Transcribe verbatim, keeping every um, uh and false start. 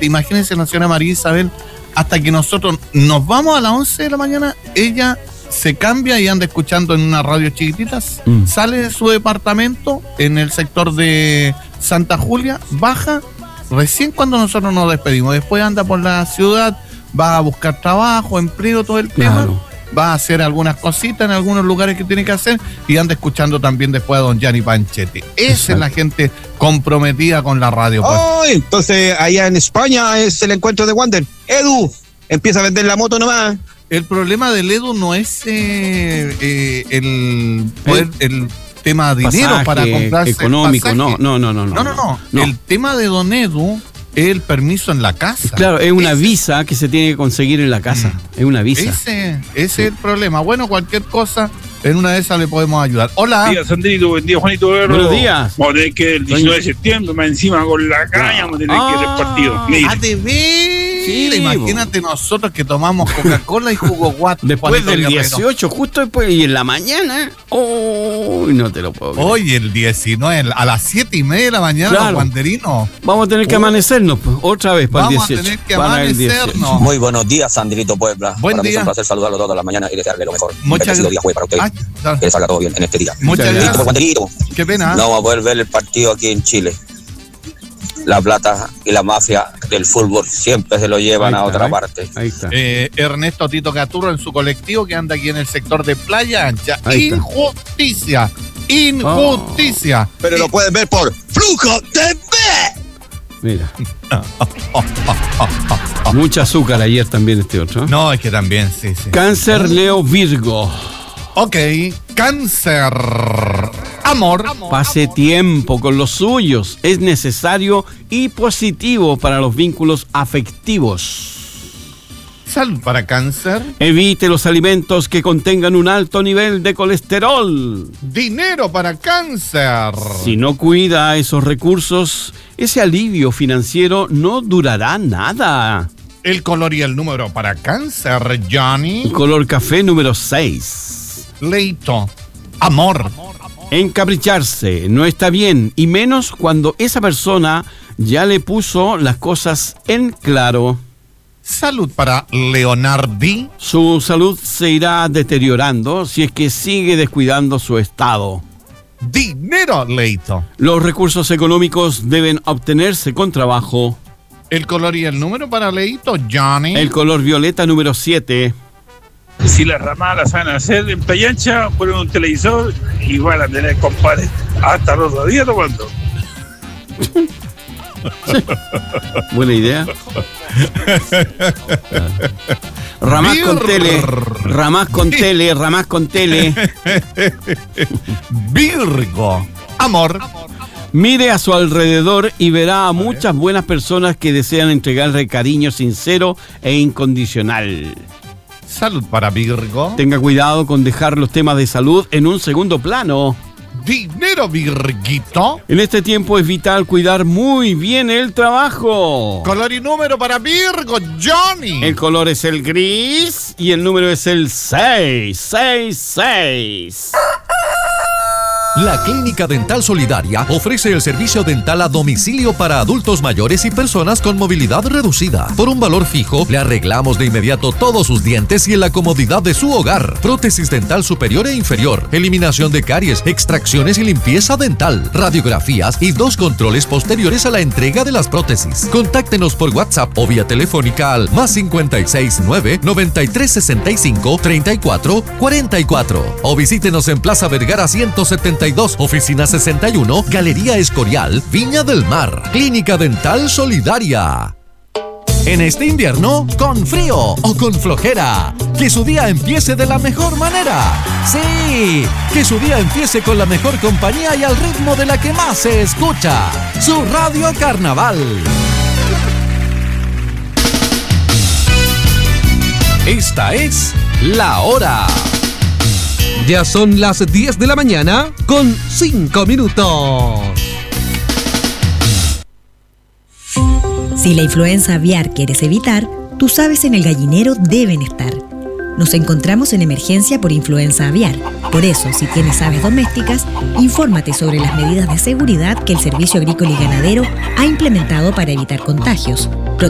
gente. Imagínense la señora María Isabel, hasta que nosotros nos vamos a las once de la mañana, ella se cambia y anda escuchando en unas radios chiquititas, mm. sale de su departamento en el sector de Santa Julia, baja recién cuando nosotros nos despedimos, después anda por la ciudad, va a buscar trabajo, empleo, todo el claro. tema, va a hacer algunas cositas en algunos lugares que tiene que hacer y anda escuchando también después a don Gianni Panchetti. Esa Exacto. es la gente comprometida con la radio. Pues. Oh, entonces allá en España es el encuentro de Wander. Edu, empieza a vender la moto nomás. El problema del Edu no es eh, eh, el, poder, el tema de dinero pasaje para comprarse económico, el no, no, no, no, no, no, no, no. no. El tema de don Edu es el permiso en la casa. Claro, es una ese, visa que se tiene que conseguir en la casa. Mm. Es una visa. Ese, ese sí. es el problema. Bueno, cualquier cosa, en una de esas le podemos ayudar. Hola. Buen día, Sandrito. Buen día, Juanito Guerrero. Buenos días. Vamos a tener que el diecinueve de septiembre, más encima con la caña, vamos a tener ah, que ir al partido. Mira. A de ver. Sí, imagínate bo. nosotros que tomamos Coca-Cola y jugo guato. Después del dieciocho, justo después, y en la mañana. Oh, no te lo puedo creer. Hoy el diecinueve, a las siete y media de la mañana, claro. los guanderinos. Vamos a tener que oh. amanecernos pues, otra vez para Vamos el dieciocho. Vamos a tener que amanecernos. Muy buenos días, Sandrito Puebla. Buen para día. mí es un placer saludarlo todas las mañanas y desearle lo mejor. Muchas gracias. día jueves para usted. Ay, que le salga todo bien en este día. Muchas gracias. Guanderito. Qué pena. No vamos a poder ver el partido aquí en Chile. La plata y la mafia del fútbol siempre se lo llevan está, a otra ¿eh? parte. Ahí está. Eh, Ernesto Tito Caturro en su colectivo que anda aquí en el sector de Playa Ancha. Ahí Injusticia. Está. Injusticia. Oh. Pero lo pueden ver por Flujo T V. Mira. Mucha azúcar ayer también este otro. No, es que también, sí, sí. Cáncer, Leo, Virgo. Ok, cáncer. Amor. Pase tiempo con los suyos. Es necesario y positivo para los vínculos afectivos. Salud para cáncer. Evite los alimentos que contengan un alto nivel de colesterol. Dinero para cáncer. Si no cuida esos recursos, ese alivio financiero no durará nada. El color y el número para cáncer, Johnny. Color café número seis. Leito. Amor. Encapricharse no está bien, y menos cuando esa persona ya le puso las cosas en claro. Salud para Leonardi. Su salud se irá deteriorando si es que sigue descuidando su estado. Dinero, Leito. Los recursos económicos deben obtenerse con trabajo. El color y el número para Leito, Johnny. El color violeta número siete. Si las ramadas las van a hacer en Playa Ancha, ponen un televisor y van a tener, compadre, hasta los dos días tomando. Buena idea. Ramás con tele, ramás con tele, ramás con tele. Virgo. Amor. Mire a su alrededor y verá a muchas buenas personas que desean entregarle cariño sincero e incondicional. Salud para Virgo. Tenga cuidado con dejar los temas de salud en un segundo plano. Dinero, Virguito. En este tiempo es vital cuidar muy bien el trabajo. Color y número para Virgo, Johnny. El color es el gris y el número es el seis seis seis. La Clínica Dental Solidaria ofrece el servicio dental a domicilio para adultos mayores y personas con movilidad reducida. Por un valor fijo, le arreglamos de inmediato todos sus dientes y en la comodidad de su hogar. Prótesis dental superior e inferior, eliminación de caries, extracciones y limpieza dental, radiografías y dos controles posteriores a la entrega de las prótesis. Contáctenos por WhatsApp o vía telefónica al más cincuenta y seis nueve, noventa y tres sesenta y cinco, treinta y cuatro cuarenta y cuatro o visítenos en Plaza Vergara ciento setenta y dos, oficina sesenta y uno, Galería Escorial, Viña del Mar. Clínica Dental Solidaria. En este invierno, con frío o con flojera, que su día empiece de la mejor manera. Sí, que su día empiece con la mejor compañía y al ritmo de la que más se escucha. Su Radio Carnaval. Esta es La Hora. Ya son las diez de la mañana con cinco minutos. Si la influenza aviar quieres evitar, tus aves en el gallinero deben estar. Nos encontramos en emergencia por influenza aviar. Por eso, si tienes aves domésticas, infórmate sobre las medidas de seguridad que el Servicio Agrícola y Ganadero ha implementado para evitar contagios.